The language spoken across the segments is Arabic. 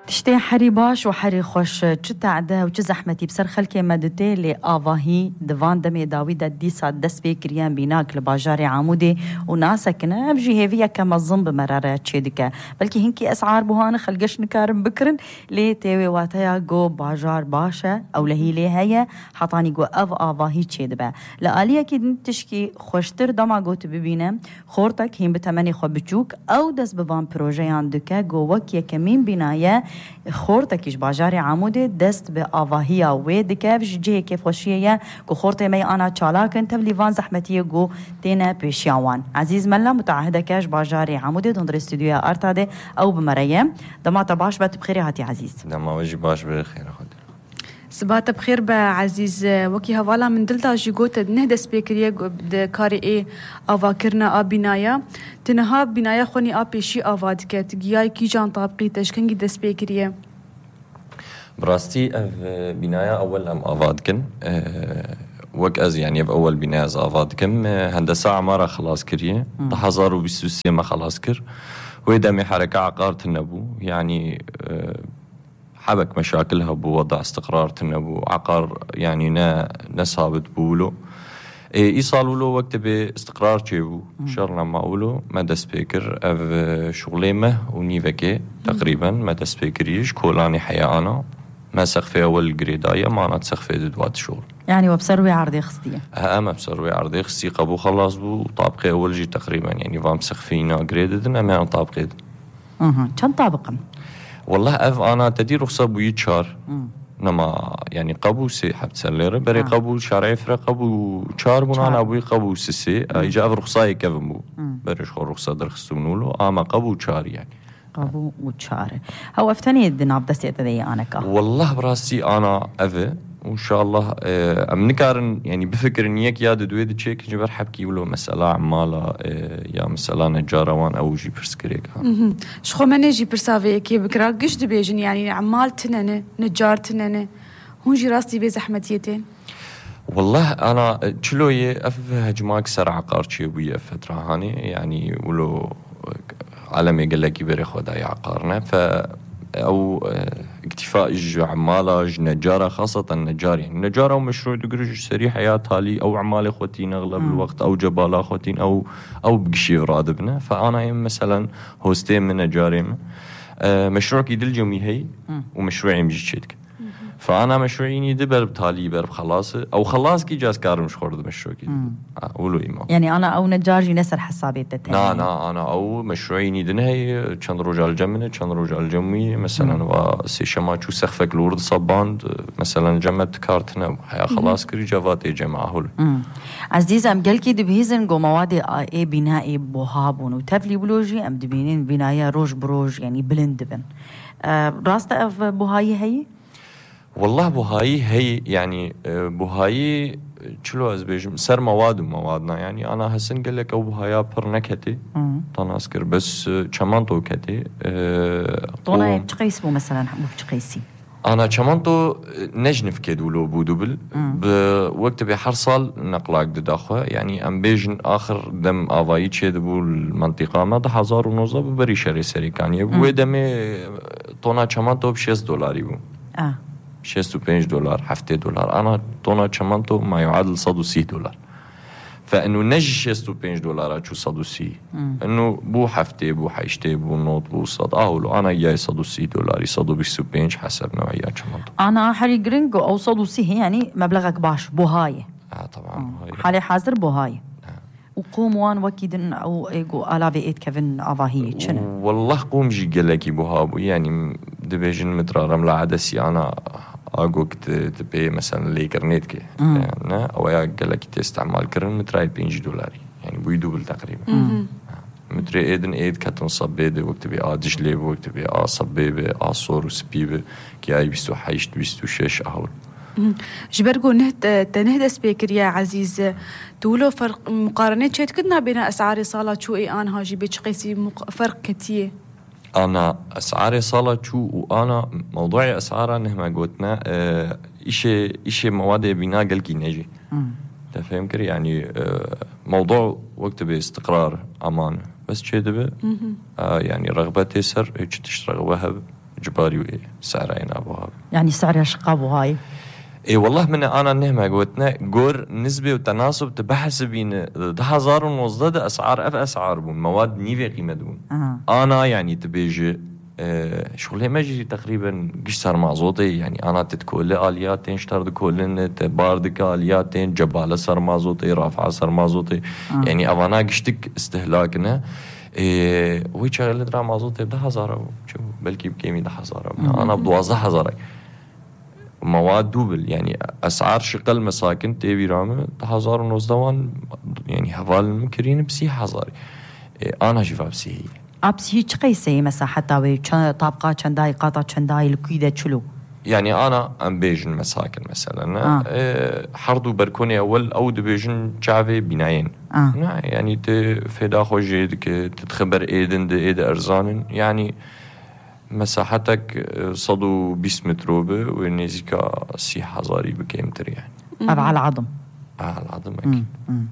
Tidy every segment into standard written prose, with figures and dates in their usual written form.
تشتي حري باش وحري خوش چه تعده و چه زحمتی بسر خلکی مدته لی آواهی دوان دمی داویده دیسا دست بکریان بیناک لباجار عمودی و ناسکنه بجی هیویا کم الظن بمراره چه دکه بلکه هنکی اسعار بوهان خلقش نکارم بکرن لی تیوی واتیا گو باجار باشه او لهی لی هیا حطانی گو او آواهی چه دبه لآلیه که تشکی خوشتر دما گو تببینه خورتک هم بتمنی خو بچوک او دست بوان پروژیان دکه گو وکی کمین بینایه خورتکیش باجار عموده دست به آواهی و دکفش جه که خوشیه کو خورت می آنا چالاکن تبلیوان زحمتی گو تینا پیشیوان عزیز ملا متعهده کش باجار عموده دندر استودیو ارتاده او بمریم دما باش بات بخير هاتي عزیز دما وجه باش بخير خد سبات بخير بعزيز وكي هوالا من دلتا جيغوت نهد سبيكريه كاري اي افاكرنا ابينايا تنها بنايا خوني ابيشي افاد كات جاي كي جان طابقي تشكنجي د سبيكريه براستي اف بنايا اول ام افادكن وك از يعني باول بنايا از افادكم هندسه عماره خلاص كريه 2023 ما خلاص كر ويدمي حركه عقار تنبو يعني حبك مشاكلها بوضع استقرار تنبو عقار يعني نا ثابت بولو ايصالوا له وقت باستقرار جيبو شرنا ما اولو مدى سبيكر اف شغليمه ونيفكي تقريبا مدى سبيكريش كولاني حياة انا ما سخفي اول قريدايه ما انا تسخفي دوات شغل يعني وبسروي عرضي خصية اما بسروي عرضي خصي قبو خلاص بو طابقي اول جي تقريبا يعني فام سخفينا قريددن اما طابقي كم طابقا والله اف انا تدي رخصه بوي تشار نما يعني قبو سي حبت سليره بري قبو شارع فرا قبو تشار بون انا ابوي قبو سي اجا رخصه كفمو بريش خو رخصه درخصونولو اما قبو تشار يعني قبو وتشار هو افتني الدناب دسيت ذي انا كا والله براسي انا اف وان شاء الله امنكارن يعني بفكر نيك يا دويد تشيك جبر حبكي ولو مساله عماله يا مساله نجاروان او جي برسكريك شخو ما نجي برسافي كي بكرا قش دبيجن يعني عمال تننه نجار تننه هون جي راستي بزحمتيتين والله انا تشلويه اف هجماك سرع عقار بويه فتره هاني يعني ولو عالمي قال لك يبري خداي عقارنا ف او اكتفاء عماله نجاره خاصه النجار يعني النجاره ومشروع دقرج سريع حياه تالي او اعمال اخوتين اغلب الوقت او جبال اخوتين او بقشي رادبنا فانا مثلا هوستين من نجارين مشروع كيدل جمي هي ومشروعي مجيتك فانا مشروعي دبر بتالي بر خلاص او خلاص كي جاز كار مش خورد مشروع كي اولو ايمان يعني انا او نجار جي نسر حسابيت تاني نا انا او مشروعي دنهي كان رجال جمنه كان رجال جمي مثلا وسي شما شو سخفك لورد صباند مثلا جمعت كارتنا حياه خلاص كري جوات جماعه هول عزيز ام قالكي دبهيزن جو مواد اي بناء بوهابون وتفلي بلوجي ام دبينين بنايه روج بروج يعني بلند بن راست اف بوهاي هي والله بوهاي هي يعني بوهاي شلو ازبيجم سر موادنا يعني انا هسن قال لك او بوهايا برنكتي تناسكر بس چمانتو كتي طونا تقيسمو مثلا بتقيسي انا چمانتو نجنف كدولو بودوبل بوقت بحرصل نقلاك داخوه يعني ام بيجن اخر دم افاي تشي دبو المنطقه ما 1009 بري شري سريكانيه بو دمي طونا چمانتو ب $6 بو $65 $7 أنا طونا چمانتو ما يعادل $130 فإنه نجي $65 شو 130 إنه بو حفتي بو حيشتي بو نوت بو صد أهولو أنا جاي $130 $125 حسب نوعية چمانتو أنا حالي جرينجو أو 130 يعني مبلغك باش بوهاي طبعا حالي حاضر بوهاي وقوم وان وكيدن او ايجو على بيت كيفن افاهي شنو والله قوم جي قالكي بوهابو يعني دبيجن مترارم لعدسي انا اقوك تبي مثلا لي كرنيتك يعني او يا قالكي تستعمل كرن متراي $5 يعني بيدوبل تقريبا متري ايدن ايد كتن صبيده وقت بي ادش لي وقت بي صبيبه اصور وسبيبه كي اي 26 اهول جبرقو نهد سبيكر يا عزيز تولو فرق مقارنة شيت كدنا بين أسعار صالة شو إي أنا هاجي بتشقيسي فرق كتير أنا أسعار صالة شو وأنا موضوعي أسعارها نهما قلتنا إشي مواد بناء قلقي نجي تفهم كري يعني موضوع وقت باستقرار أمان بس شيء دبي يعني رغبة تيسر هيك تشتغل وهب جباري سعرين أبوها يعني سعر شقاب وهاي اي والله من انا نهمه قوتنا قور نسبه وتناسب تبحث بين 10,000 ونص اسعار اسعار بون مواد نيفي قيمه دون انا يعني تبيجي شغله ماجي تقريبا قش صار مازوطي يعني انا تتكول الياتين اشترد كولن باردك الياتين جباله صار مازوطي رافعه صار مازوطي يعني افانا قشتك استهلاكنا وهي شغله درا مازوطي ب 10,000 شوف بلكي بكيمي 10,000 انا ب 12,000 مواد دوبل يعني اسعار شقل مساكن تبي رامه 10,000 ونص دوان يعني هفال المكرين بسي حزاري انا شوف بسي ابسي قيسي مساحه تاوي طابقه چنداي قاطع چنداي لكيده چلو يعني انا ام بيجن مساكن مثلا حرضو بركوني اول او دبيجن شعبي بنايين يعني تفيدا خوجيدك تتخبر ايد ارزان يعني مساحتك صدو 20 متروبة ونزيكا 6,000 بكيمتر يعني على العظم على العظم أكيد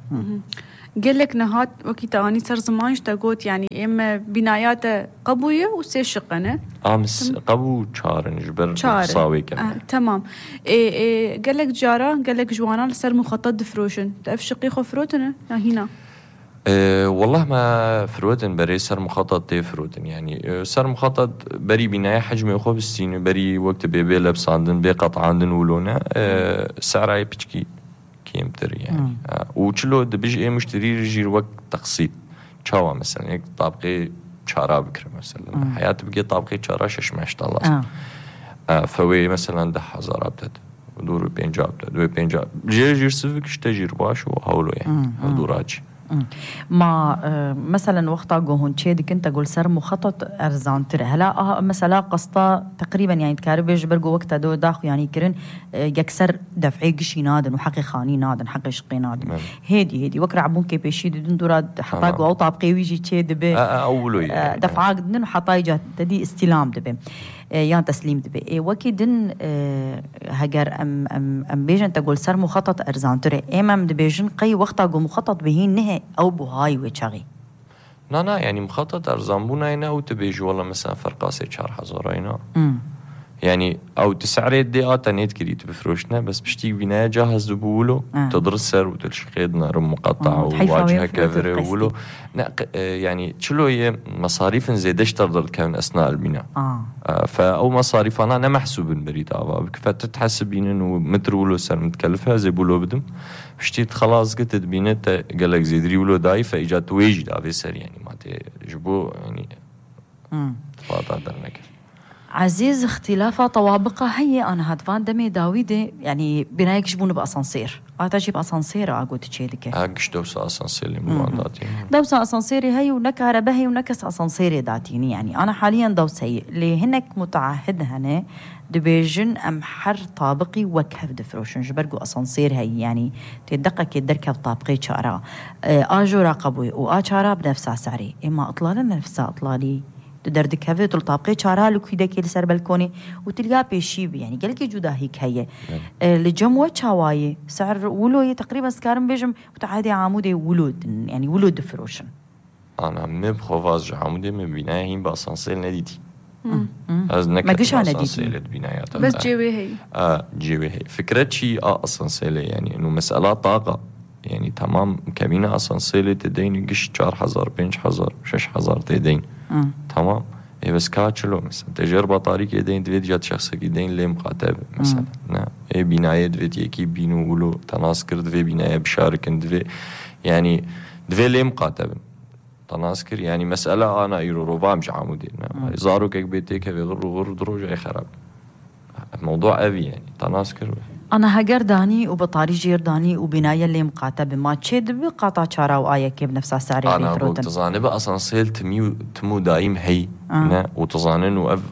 قال لك نهات وكي تاني صار زمان اشتقوت يعني اما بنايات قبويه وسي شقنه امس قبو شارن جبر صاوي كمان تمام قال لك جاره قال لك جوانا صار مخطط دفروشن تعرف شقيقه فروتنا هنا والله ما فروتن بري سر مخطط تي فروتن يعني سر مخطط بري بناية حجم يخو بالسين بري وقت بيبي لبس عندن بي قطع عندن ولونا سعرها بيشكي كيمتر يعني وشلو دبيج ايه مشتري رجير وقت تقسيط شاوا مثلا هيك طابقي شارع بكرة مثلا حياة بقي طابقي شارع 16 فوي مثلا 10,000 ابتد ودور بينجا ابتد وي بينجا جير سفك اشتجير باش وهولو يعني ودوراجي ما مثلا وقتا جوهن تشيد كنت أقول سر مخطط أرزان ترى هلا مثلا قصة تقريبا يعني تكاربيج برجو وقتا دو داخل يعني كرن يكسر دفعي قشي نادن وحقي خاني نادن حقي شقي نادن هدي وكر عبون كي بيشي دون دوراد حطاق أو طابقي ويجي تشيد به أولو دفعة قدن وحطاي جات تدي استلام دبي يان تسليم دبي وكيدن هجر ام بيجن تقول سر مخطط ارزان ترى امام دبيجن قي وقتا جو مخطط بهين نه او بهاي وچغي نا يعني مخطط ارزان بونا هنا او تبيج والله مثلا فرقاسي 4,000 هنا يعني او تسعري ديات نيت كريت بفروشنا بس بشتي بنايه جاهز بقولوا تدرسر وتلشقيدنا رم مقطع وواجهه كفر وولو يعني شلو هي مصاريف زيدش تقدر كان اثناء البناء فاو مصاريف انا محسوب بريد ابابك فتتحسبين انه متر ولو سر متكلفه زي بولو بدم بشتي خلاص قلت بينت قال لك زيدري ولو داي فاجت ويج دافي سر يعني ما تجبو يعني فاضل درنك عزيز اختلافها طوابقها هي أنا هادفان دمي داويدي يعني بنايك جبونه بأسانسير أتجيب أسانسير أقول تشيدك أقش دوسة أسانسير اللي مباداتي دوسة أسانسيري هي ونك هربهي ونكس أسانسيري داتيني يعني أنا حاليا دوسة اللي هنك متعهد هنا دبيجن أم حر طابقي وكهف دفروشن جبرقو أسانسير هي يعني تدقق الدركة طابقي شارع آجو راقبوي وآشارع بنفسها سعري إما أطلالي نفسها أطلالي تدردك هفت الطابقي شارع لكيدا كي لسر بالكوني وتلقى بيشيب يعني قالك جودا هيك هي لجموة شواي سعر ولو تقريبا سكارم بيجم وتعادي عامودي ولود يعني ولود فروشن أنا مبخوفاز عامودي من بنايين بأسانسيل نديتي ما قش أنا ديتي بس جيوي هي جيوي هي فكرة شيء أسانسيل يعني إنه مسألة طاقة يعني تمام كابينة أسانسيل تدين قش 4,000 5,000 6,000 تدين تمام إيه بس كاتشلو مثلا تجربة طريق يدين دويد جات شخص يدين ليه مقاتب مثلا إيه بناية دويد يكي بينو ولو تناسكر دوي بناية بشاركن دوي يعني دوي ليه مقاتب تناسكر يعني مسألة أنا يرو مش عامودين زارو كيك بيتك غر دروج أي خراب الموضوع أبي يعني تناسكر أنا هجر داني وبطاري جير داني وبناية اللي مقاتب ما تشد بقطع شارع وآية كيف نفسها سعري أنا أقول تظانب أسانسيل تمو دايم هي وتظانن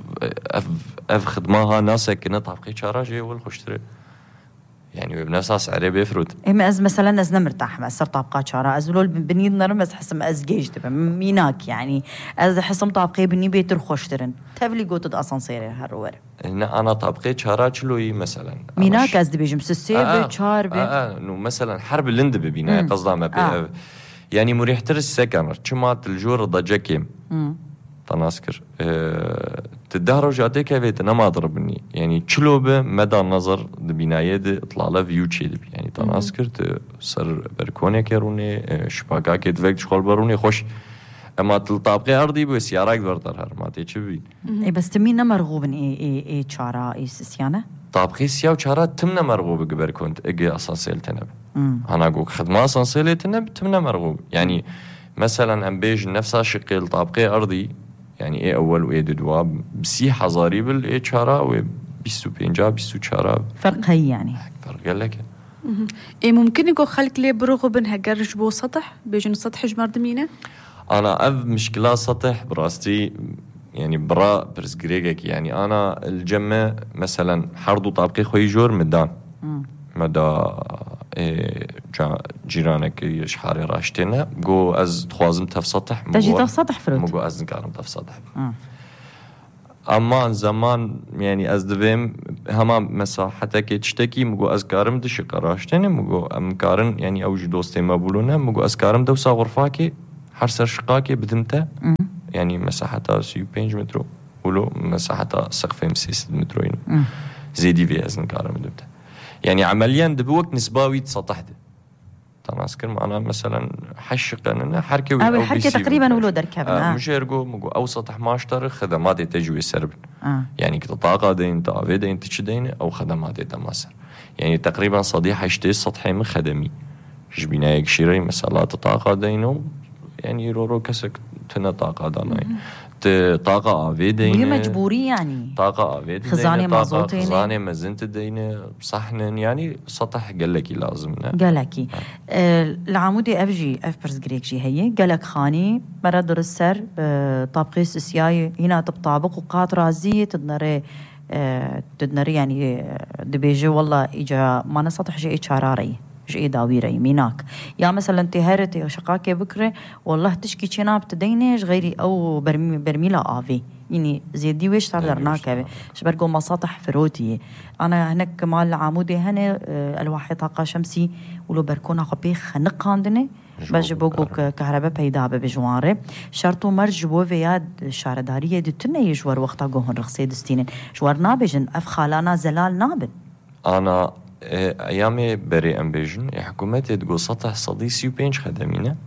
وأف خدمها ناسا كنا طابقي شارع جي والخشتري يعني بنفسها سعري بيفرد إما أز مثلا أزنا مرتاح ما أصير طابقات شارع أزولول بني نرمز حسم أزجيج تبع ميناك يعني أز حسم طابقي بني بيتر خوشترن تفلي قوتد أسانسير هالروار أنا طابقي شارع شلوي مثلا ميناك أز بيجم سسيب شارب إنه مثلا حرب اللند ببناء قصدا ما بي يعني مريح ترس سكن شمات الجور ضجكيم تناسكر تدهر جاتك هفيت أنا ما ضربني يعني كلوبة مدى النظر دبيناية دي اطلع له فيو تشي دبي يعني تناس كرت سر بركوني كيروني شباكا كيدفك شغل بروني خوش اما تلطابقي ارضي بسيارات بردر هر ما تيجي اي بس تمينا مرغوبن اي تشارا اي سيانه طابقي سيا وشارات تمنا مرغوب قبل كنت اجي اسانسيل تنب انا اقول خدمه اسانسيل تنب تمنا مرغوب يعني مثلا ام بيج نفسها شقيل طابقي ارضي يعني ايه اول وايه دواب بسي حزاري بالاي تشارا و 25 24 فرق هي يعني فرق لك اي ممكن يقول خلك لي برغبن هجرج بو سطح بيجن سطح جمار دمينه انا مشكله سطح براستي يعني برا برسجريجك يعني انا الجمة مثلا حرضو طابقي خوي جور مدان مدى جيرانك يشحاري راشتنا جو از تخوازم تف سطح تجي تف سطح فروت مو از نقارم تف سطح اما زمان يعني از دبيم هما مساحته كي تشتكي مو از كارم دش قراشتني مو ام كارن يعني اوج دوستي ما بولونا مو از كارم دوسا غرفاكي حرسر شقاكي بدمته يعني مساحتها 5 متر ولو مساحتها سقفين 6 مترين زيدي في ازن كارم بدمته يعني عمليا دبوك نسباوي سطحته تناسكر معنا مثلا حشق أنا حركة أو حركة تقريبا ولو دركبنا مش يرجو مجو أو سطح ماشتر خدمات تجوي سرب يعني كطاقة دين تعويد دين تشدين أو خدمات تماسر يعني تقريبا صديحة اشتي سطحي من خدمي جبنا يكشيري مثلا طاقة دينه يعني رورو كسك تنا طاقة داناي طاقة آفيدين وهي مجبوري يعني طاقة آفيدين خزانة مازوتين خزانة مزنت دين صحن يعني سطح قالكي لازمنا قالكي العمودي أفجي أفبرز جريكجي هي قالك خاني برد السر طابقيس سياي هنا تبطابق وقات رازية تدنري يعني دبيجي والله إجا ما نسطح جي إشاراري جي داويري ميناك يا مثلا انتهرتي شقاكي بكرة والله تشكي شناب تدينيش غيري أو برميلا آفي يعني زيدي ويش تعذرناك شبرقو مساطح فروتي أنا هناك مال عمودي هنا الواحد طاقة شمسي ولو بركونا خبي خنق عندنا بجبوكو كهرباء بيدابة بجواره شرطو مرج بو فياد شاردارية دي تنة يجور وقتا قوهن رخصي دستينين جوار نابجن أف خالانا زلال نابن أنا ايامي بري امبيجن حكومتي تقول سطح صدي 5 خدمينه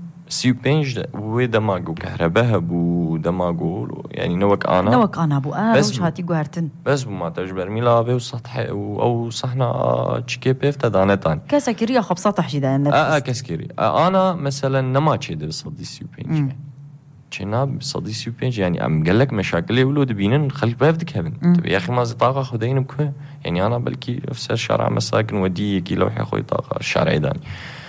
5 ودماغو كهرباء بو دماغو يعني نوك انا بو وش هاتي قهرتن بس ما تجبر ميلافي وسطح او صحنا تشكي بيف تدانتان كسكري خب سطح جدا كسكري انا مثلا نما تشي صدي 5 جناب صدي 5 يعني ام قال لك مشاكل يولود بينن خلك بافدك هبن طب يا اخي ما زي طاقه خدين بكو يعني انا بلكي افسر شارع مساكن ودي كي لوحي اخوي طاقه الشارع داني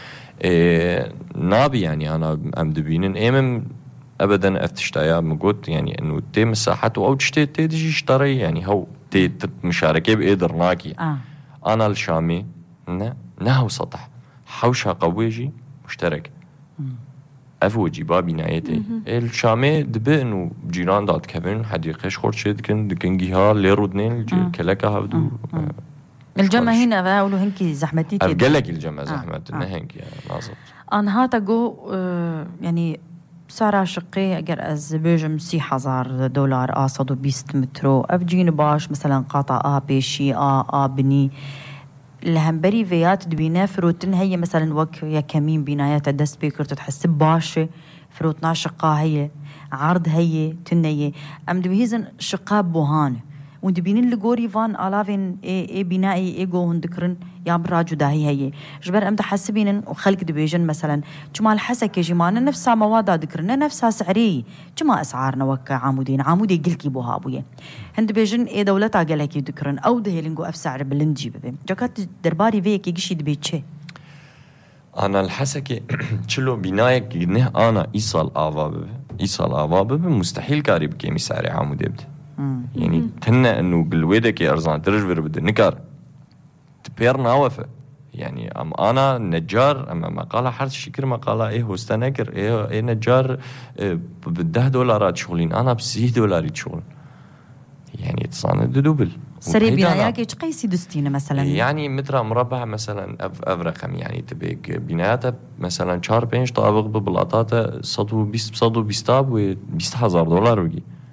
نابي يعني انا ام دبينن امم ابدا افتشتايا مقود يعني انه تي مساحته او تشتي تيجي اشتري يعني هو تي مشاركه بقدر ناكي انا الشامي نهو سطح حوشها قويجي مشترك افوجي بابي نايتي الشامي دبي انه جيران دات كفن حديقه شخور شد كن دكنجيها ليرودنين كلكا هبدو الجمع هنا بقولوا هنكي زحمتي كده قالك الجمع زحمت هنكي ناظر انا هاتقو يعني سارة شقي اگر از بيجم 3000 دولار قاصد 20 مترو افجين باش مثلا قاطع بيشي بني الهمبري فيات دبينا فروتن هي مثلا وك يا كمين بنايات دست بيكر تتحسب باشه فروتنا شقا هي عرض هي تنية ام دبيهزن شقا بوهان وندبين اللي جوري فان علافين اي بنائي اي جو هندكرن يا براجو داهي هي جبر ام تحسبين وخلق دبيجن مثلا جمال حسك جمانا نفسها مواد ذكرنا نفسها سعري جما اسعارنا وك عمودي قلكي بوها ابويا هند بيجن اي دولتا قالكي ذكرن او ده لينجو افسعر بلنجي ببي جاكات درباري فيك يجي دبيتشي انا الحسكي تشلو بنايك نه انا ايصال افاب مستحيل كاري بكيمي سعري عمودي بده يعني تهنا انه بالويدك يا ارزان ترجبر بده نكار تبيرنا وفا يعني ام انا نجار اما مقاله حرس شكر مقاله ايه هستنكر ايه نجار $10 شغلين انا $6 شغل يعني تصاند دوبل سري بناياك ايش قيسي دستينه مثلا يعني متر مربع مثلا رقم يعني تبيك بناياتها مثلا 4-5 طابق ببلاطاتها صدو 20 $20,000 و$20,000 وجي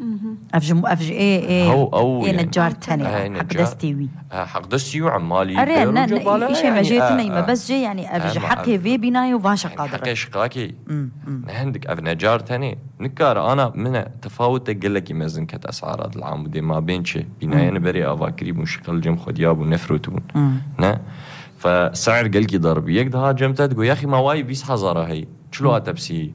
افج ايه أو ايه يعني نجار تاني حق دستيوي حق دستي وعمالي اري شيء ما جيتنا ما بس جي يعني افج حقي في بناي وفاش قادر حقي شقاكي عندك اف نجار تاني نكار انا من تفاوت اقول لك يمزن كت اسعار العمودي ما بين شيء بناي انا بري افاكري مشكل جم خدياب ونفرتون نه فسعر قلقي ضرب يقدها جمتها تقول يا اخي ما واي 20000 هي شلو تبسي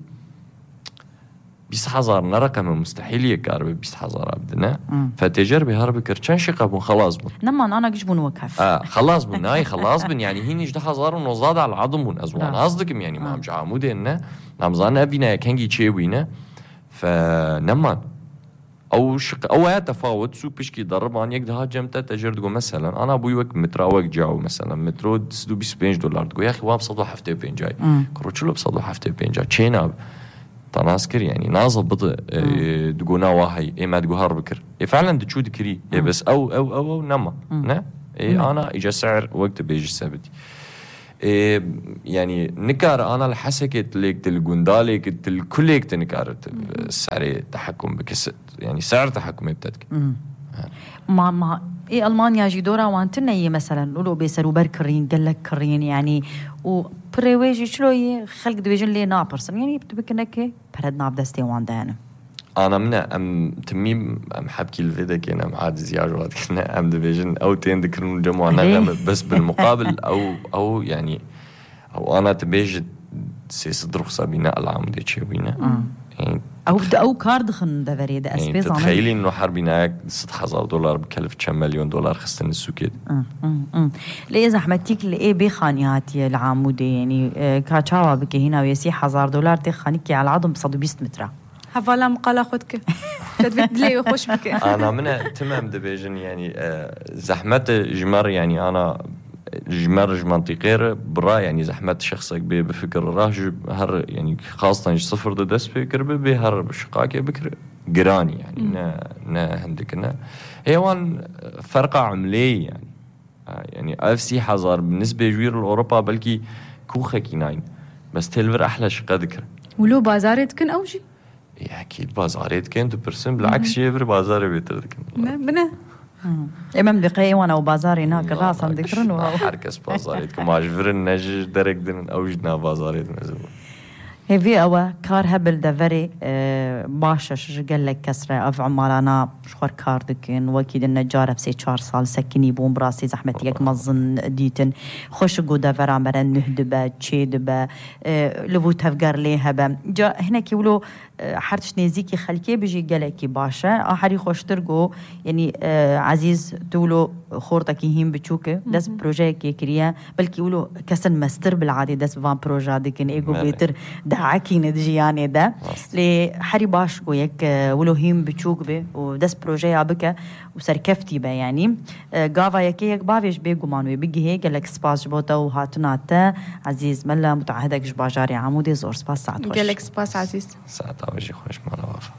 20000 رقم مستحيل يقارب 20000 بدنا فتجربه هرب كرشان شقه خلاص بن لما انا جبون وكف خلاص بن هاي خلاص بن يعني هي 10000 ونزاد على العظم بن ازوان قصدكم يعني ما مش عمودي انه نمزان ابينا كانجي تشيوينا فنمان او شق او تفاوت سو بيشكي ضربان يقدها جمته تجر تقول مثلا انا ابوي وقت متراوق جاو مثلا مترو تسدو $25 تقول يا اخي واب صدو حفته بين جاي كروتشلو بصدو حفته بين جاي تشينا تناسكر يعني نازل بطء تقولنا واهي ما تقول هربكر فعلا تشو ذكري بس او نما نه انا اجى سعر وقت بيجي ثابت يعني نكار انا الحسكت ليك الجندالك الكليك تنكار السعر التحكم بكس يعني سعر تحكم يبتدك ما ألمانيا جي دورا وانتنا مثلا لولو بيسرو بركرين قال لك كرين يعني وبريواجي شلو خلق ديفيجن لي نابرسن يعني بتبكنك بردنا بدستي واندانا انا من تميم حبكي الفيدا كنا معاد زياجات كنا ديفيجن او تين ذكرون جمعنا بس بالمقابل او يعني او انا تبيج صدر خصابينا العام دي تشوينا يعني او كارد خن دفري ده اسبيز يعني تتخيلي انه حربيناك $6000 بكلف $1 مليون خستن السوكيد ليه زحمتك اللي بخانيات العامودي يعني كاتشاوا بك هنا ويسي $1000 تخانيكي على العظم بصدو 20 متر هفالا مقالة خدك تدلي وخش بك انا من تمام دبيجن يعني زحمت جمر يعني انا جمر منطقير برا يعني زحمت شخصك بفكر راج هر يعني خاصة صفر دس فكر بهر بشقاك بكر جراني يعني نا هندكنا هيوان فرق عملي يعني FC حزار بالنسبة جوير الأوروبا بلكي كوخة كيناين بس تلفر أحلى شقة ذكر ولو بازارت كن أوجي أكيد بازاريت كنت برسم بالعكس شيء بازاري بيتردك بنا امام دقيقه وانا وبازاري هناك راسا ذكرن حركس بازاريت كما جفرن نج درك دن اوجنا بازاريت مزبوط هذي أو كار هبل دفري باشش قال لك كسرة أف عمالنا شخور كار دكين وكيد النجارة بسي 4 سال سكني بوم براسي زحمتي يك مظن ديتن خوش جو دفر عمرا نهدبا تشيدبا لبو تفقر ليها با جا هنا كيولو حرتش نيزيكي خلكي بيجي قالكي باشا آخري خوش ترقو يعني عزيز تولو خورتك يهيم بتشوكي دس بروجيكي كريا بلكي يولو كسن مستر بالعادي دس فان بروجا دكين ايجو بيتر دعاكي ندجياني ده لحري باشكو يك ولو هيم بتشوك به ودس بروجي عبكة وسركفتي به يعني قافا يكي يك بافيش بيقو مانوي بيجي هيك لك سباس جبوتا وهاتناتا عزيز ملا متعهدك جباجاري عمودي زور سباس ساعت خوش قالك سباس عزيز ساعت عوجي خوش مالا وافا